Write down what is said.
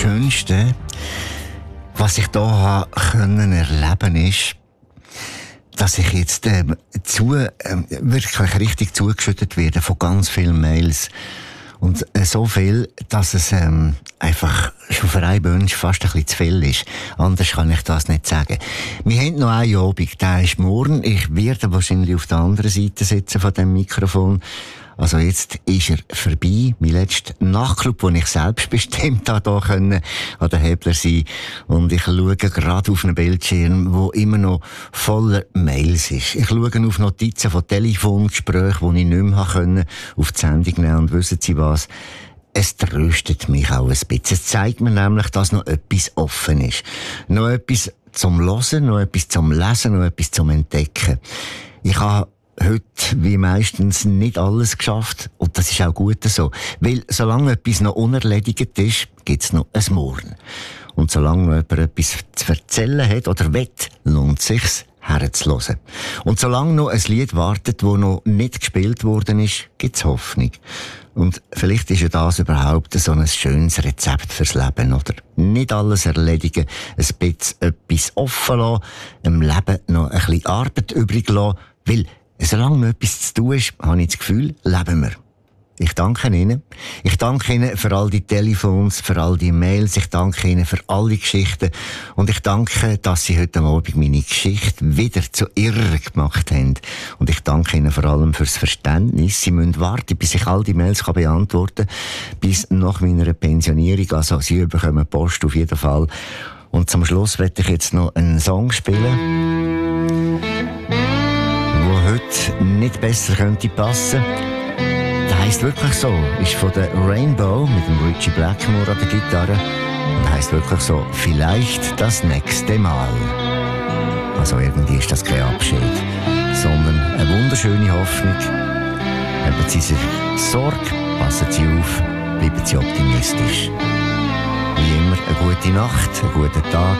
Schönste, was ich hier erleben konnte, ist, dass ich jetzt wirklich richtig zugeschüttet werde von ganz vielen Mails. Und so viel, dass es einfach schon für einen Wunsch fast ein bisschen zu viel ist. Anders kann ich das nicht sagen. Wir haben noch einen Abend, der ist morgen. Ich werde wahrscheinlich auf der anderen Seite sitzen von dem Mikrofon. Also jetzt ist er vorbei. Mein letzter Nachtclub, den ich selbstbestimmt hier an der Hebler sein. Und ich schaue gerade auf einen Bildschirm, der immer noch voller Mails ist. Ich schaue auf Notizen von Telefongesprächen, die ich nicht mehr konnte, auf die Sendung nehmen. Und wissen Sie was? Es tröstet mich auch ein bisschen. Es zeigt mir nämlich, dass noch etwas offen ist. Noch etwas zum Hören, noch etwas zum Lesen, noch etwas zum Entdecken. Ich habe heute, wie meistens, nicht alles geschafft. Und das ist auch gut so. Weil, solange etwas noch unerledigt ist, gibt's noch ein Morgen. Und solange noch jemand etwas zu erzählen hat oder will, lohnt es sich, herzuhören. Und solange noch ein Lied wartet, das noch nicht gespielt worden ist, gibt's Hoffnung. Und vielleicht ist ja das überhaupt so ein schönes Rezept fürs Leben, oder? Nicht alles erledigen, ein bisschen etwas offen lassen, im Leben noch ein bisschen Arbeit übrig lassen, weil solange noch etwas zu tun ist, habe ich das Gefühl, leben wir. Ich danke Ihnen. Ich danke Ihnen für all die Telefons, für all die Mails. Ich danke Ihnen für alle Geschichten. Und ich danke, dass Sie heute Abend meine Geschichte wieder zu Ihrer gemacht haben. Und ich danke Ihnen vor allem fürs Verständnis. Sie müssen warten, bis ich all die Mails beantworten kann, bis nach meiner Pensionierung. Also, Sie bekommen Post auf jeden Fall. Und zum Schluss werde ich jetzt noch einen Song spielen, der heute nicht besser könnte passen. Der heisst wirklich so, ist von der Rainbow mit dem Richie Blackmore an der Gitarre und heisst wirklich so, vielleicht das nächste Mal. Also irgendwie ist das kein Abschied, sondern eine wunderschöne Hoffnung. Haben Sie sich Sorge, passen Sie auf, bleiben Sie optimistisch. Wie immer, eine gute Nacht, einen guten Tag.